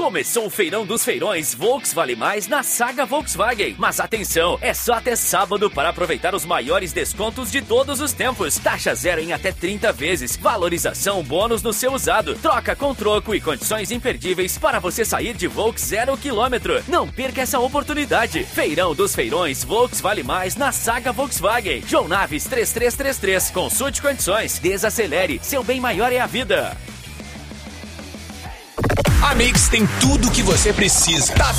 Começou o Feirão dos Feirões Volks Vale Mais na Saga Volkswagen. Mas atenção, é só até sábado para aproveitar os maiores descontos de todos os tempos. Taxa zero em até 30 vezes. Valorização bônus no seu usado. Troca com troco e condições imperdíveis para você sair de Volks 0 km. Não perca essa oportunidade. Feirão dos Feirões Volks Vale Mais na Saga Volkswagen. João Naves 3333. Consulte condições. Desacelere. Seu bem maior é a vida. A Mix tem tudo o que você precisa. Tá